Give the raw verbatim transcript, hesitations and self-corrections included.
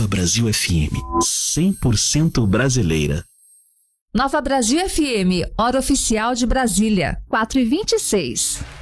Nova Brasil F M, cem por cento brasileira. Nova Brasil F M, hora oficial de Brasília, quatro e vinte e seis.